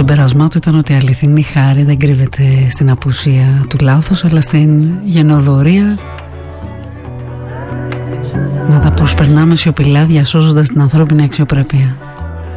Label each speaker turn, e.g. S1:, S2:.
S1: συμπερασμά του ήταν ότι η αληθινή χάρη δεν κρύβεται στην απουσία του λάθους, αλλά στην γενοδορία να τα προσπερνάμε σιωπηλά, διασώζοντας την ανθρώπινη αξιοπρέπεια.